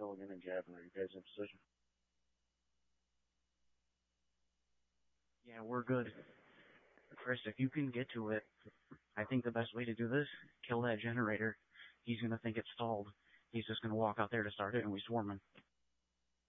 Milligan and Gavin, are you guys in position? Yeah, we're good. Chris, if you can get to it, I think the best way to do this, kill that generator. He's going to think it's stalled. He's just going to walk out there to start it, and we swarm him.